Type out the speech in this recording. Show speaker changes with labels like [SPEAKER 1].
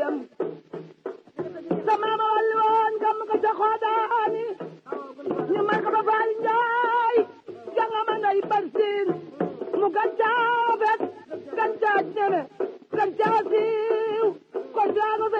[SPEAKER 1] dem sama ma walli woon gam ko ca xoodaani ñu may ko ba Faal Njaay janga ma ngay barsiin mu gàncax fet gàncax ñene gàncax siin